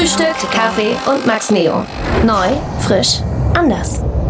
Frühstück, Kaffee und Max Neo. Neu, frisch, anders.